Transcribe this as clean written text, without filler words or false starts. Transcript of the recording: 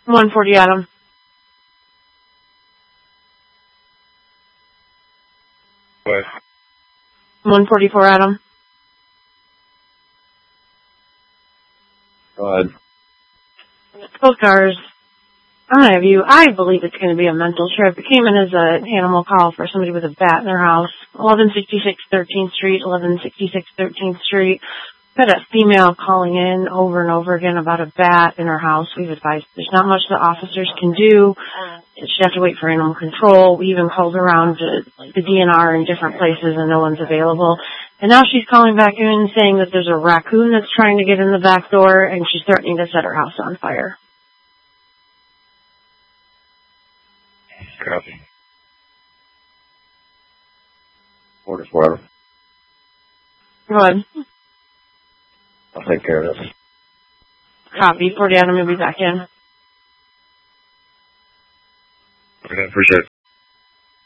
140 Adam. What? 144 Adam. Go ahead. Both cars. I'm gonna have you. I believe it's going to be a mental trip. It came in as an animal call for somebody with a bat in their house. 1166 13th Street, 1166 13th Street. Got a female calling in over and over again about a bat in her house. We've advised there's not much the officers can do. She have to wait for animal control. We even called around to the DNR in different places and no one's available. And now she's calling back in saying that there's a raccoon that's trying to get in the back door and she's threatening to set her house on fire. Copy. Order for Go ahead. I'll take care of this. Copy. 40 Adam will be back in. Okay, appreciate it.